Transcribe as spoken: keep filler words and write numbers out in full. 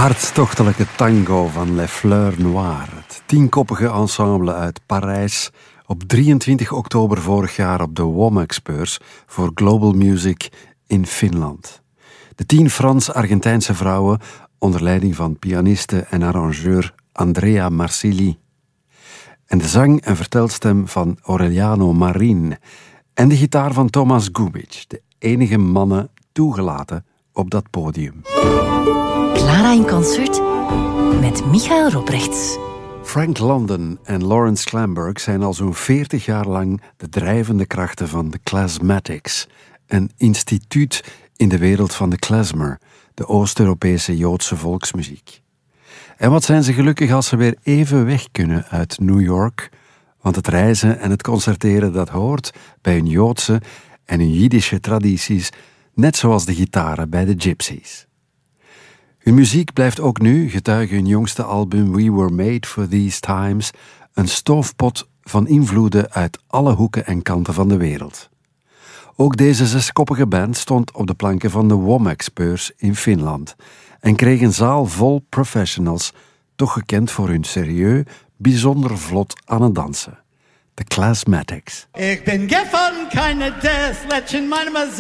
hartstochtelijke tango van Les Fleurs Noires. Het tienkoppige ensemble uit Parijs. Op drieëntwintig oktober vorig jaar op de Womack-beurs voor Global Music in Finland. De tien Frans-Argentijnse vrouwen onder leiding van pianiste en arrangeur Andrea Marsilli. En de zang- en vertelstem van Aureliano Marin. En de gitaar van Thomas Gubic, de enige mannen toegelaten op dat podium. Clara in concert met Michael Robrechts. Frank London en Lawrence Klamberg zijn al zo'n veertig jaar lang de drijvende krachten van de Klezmatics, een instituut in de wereld van de klezmer, de Oost-Europese Joodse volksmuziek. En wat zijn ze gelukkig als ze weer even weg kunnen uit New York, want het reizen en het concerteren dat hoort bij hun Joodse en hun Jiddische tradities, net zoals de gitaren bij de Gypsies. Hun muziek blijft ook nu, getuige hun jongste album We Were Made for These Times, een stoofpot van invloeden uit alle hoeken en kanten van de wereld. Ook deze zeskoppige band stond op de planken van de Womack-beurs in Finland en kreeg een zaal vol professionals, toch gekend voor hun serieus, bijzonder vlot aan het dansen. De Klezmatics. Ik ben gevan keine Death, let je meine